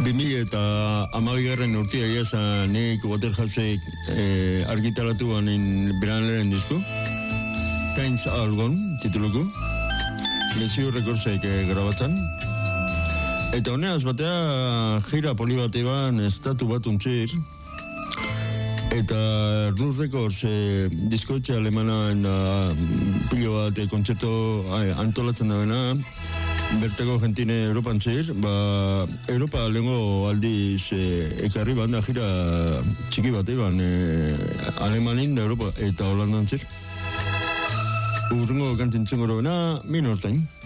2012 urtea egia nik Waterhousek argitaratu banin beranaren disko. Kainz algon, tituluko. Lesio Recordsek grabatzen. Eta honeaz batea gira poli bate ban estatu bat untzir. Eta Ruth Records diskoetxe alemana pilo bat kontzerto antolatzen da bena. Bertako gentine Europan zir, Europa lehengo aldiz ekarri banda gira txiki bat eban Alemanin da Europa eta Holandan zir. Urrengo kantintzen gero bena, Minortain.